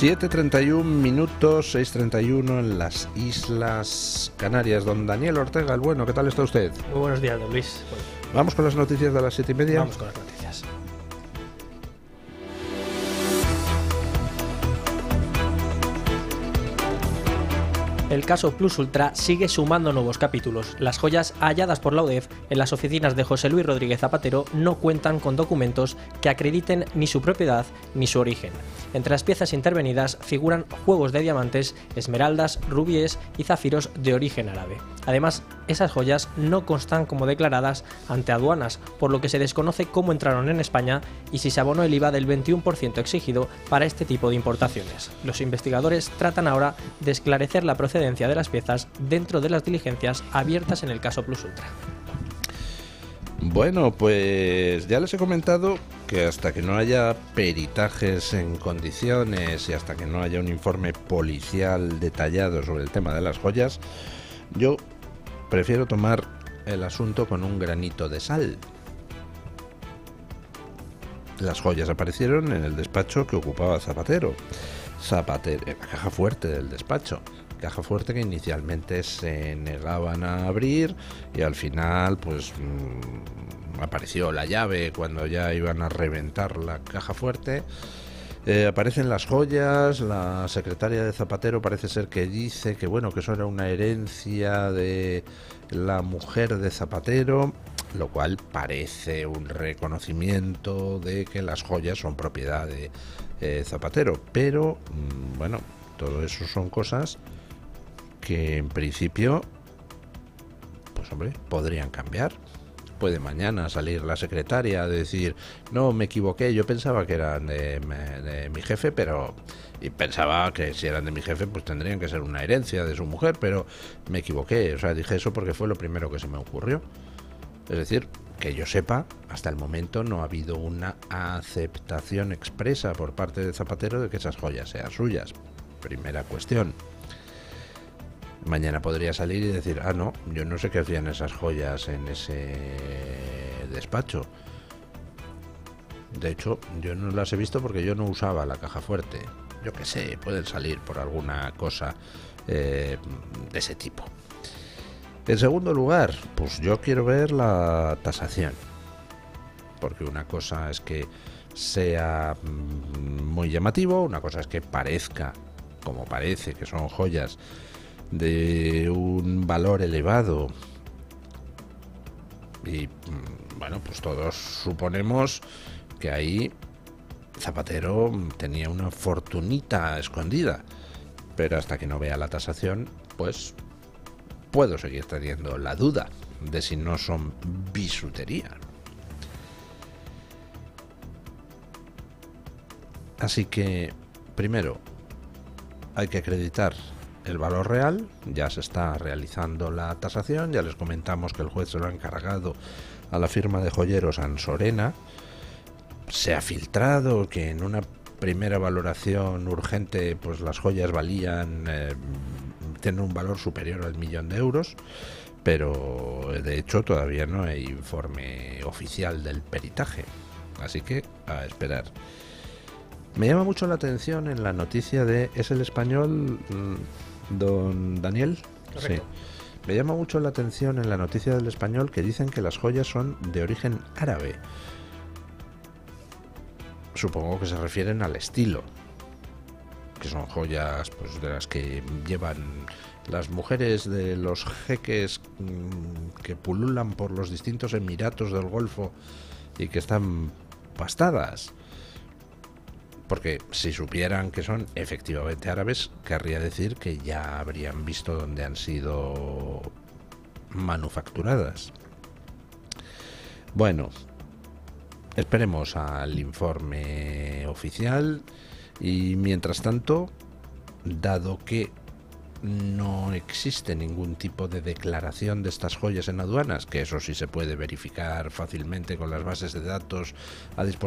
7:31, 6:31 en las Islas Canarias. Don Daniel Ortega, el bueno, ¿qué tal está usted? Muy buenos días, don Luis. Vamos con las noticias de las 7:30. Vamos con las noticias. El caso Plus Ultra sigue sumando nuevos capítulos. Las joyas halladas por la UDEF en las oficinas de José Luis Rodríguez Zapatero no cuentan con documentos que acrediten ni su propiedad ni su origen. Entre las piezas intervenidas figuran juegos de diamantes, esmeraldas, rubíes y zafiros de origen árabe. Además, esas joyas no constan como declaradas ante aduanas, por lo que se desconoce cómo entraron en España y si se abonó el IVA del 21% exigido para este tipo de importaciones. Los investigadores tratan ahora de esclarecer la procedencia de las piezas dentro de las diligencias abiertas en el caso Plus Ultra. Bueno, pues ya les he comentado que hasta que no haya peritajes en condiciones y hasta que no haya un informe policial detallado sobre el tema de las joyas, yo prefiero tomar el asunto con un granito de sal. Las joyas aparecieron en el despacho que ocupaba Zapatero, la caja fuerte del despacho. Caja fuerte que inicialmente se negaban a abrir y al final pues apareció la llave cuando ya iban a reventar la caja fuerte. Aparecen las joyas. La secretaria de Zapatero parece ser que dice que bueno, que eso era una herencia de la mujer de Zapatero, lo cual parece un reconocimiento de que las joyas son propiedad de Zapatero, pero bueno, todo eso son cosas que en principio, pues hombre, podrían cambiar. Puede mañana salir la secretaria a decir, no, me equivoqué, yo pensaba que eran de mi jefe, y pensaba que si eran de mi jefe, pues tendrían que ser una herencia de su mujer, pero me equivoqué, o sea, dije eso porque fue lo primero que se me ocurrió. Es decir, que yo sepa, hasta el momento no ha habido una aceptación expresa por parte de Zapatero de que esas joyas sean suyas. Primera cuestión. Mañana podría salir y decir, no, yo no sé qué hacían esas joyas en ese despacho. De hecho, yo no las he visto porque yo no usaba la caja fuerte. Yo qué sé, pueden salir por alguna cosa de ese tipo. En segundo lugar, pues yo quiero ver la tasación. Porque una cosa es que sea muy llamativo, una cosa es que parezca, como parece, que son joyas de un valor elevado y bueno, pues todos suponemos que ahí Zapatero tenía una fortunita escondida, pero hasta que no vea la tasación, pues puedo seguir teniendo la duda de si no son bisutería. Así que primero hay que acreditar el valor real. Ya se está realizando la tasación, ya les comentamos que el juez se lo ha encargado a la firma de joyeros Ansorena. Se ha filtrado que en una primera valoración urgente pues las joyas valían, tienen un valor superior al 1.000.000 de euros, pero de hecho todavía no hay informe oficial del peritaje, así que a esperar. Me llama mucho la atención en la noticia de ¿Es el Español, don Daniel? Correcto. Sí. Me llama mucho la atención en la noticia del Español que dicen que las joyas son de origen árabe. Supongo que se refieren al estilo, que son joyas pues de las que llevan las mujeres de los jeques que pululan por los distintos emiratos del Golfo y que están pastadas. Porque si supieran que son efectivamente árabes, querría decir que ya habrían visto dónde han sido manufacturadas. Bueno, esperemos al informe oficial y mientras tanto, dado que no existe ningún tipo de declaración de estas joyas en aduanas, que eso sí se puede verificar fácilmente con las bases de datos a disposición